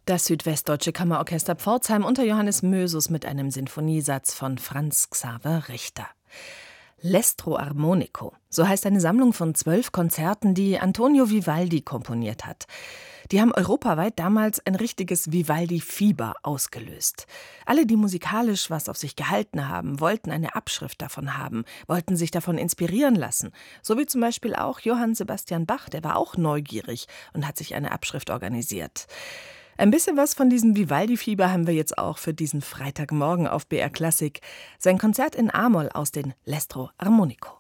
Das Südwestdeutsche Kammerorchester Pforzheim unter Johannes Mösus mit einem Sinfoniesatz von Franz Xaver Richter. L'Estro Armonico, so heißt eine Sammlung von 12 Konzerten, die Antonio Vivaldi komponiert hat. Die haben europaweit damals ein richtiges Vivaldi-Fieber ausgelöst. Alle, die musikalisch was auf sich gehalten haben, wollten eine Abschrift davon haben, wollten sich davon inspirieren lassen. So wie zum Beispiel auch Johann Sebastian Bach, der war auch neugierig und hat sich eine Abschrift organisiert. Ein bisschen was von diesem Vivaldi-Fieber haben wir jetzt auch für diesen Freitagmorgen auf BR Klassik. Sein Konzert in A-Moll aus den L'Estro Armonico.